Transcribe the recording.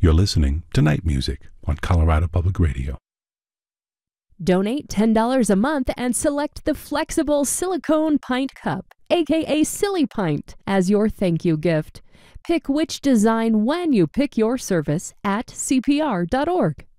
You're listening to Night Music on Colorado Public Radio. Donate $10 a month and select the flexible silicone pint cup, aka Silly Pint, as your thank you gift. Pick which design when you pick your service at CPR.org.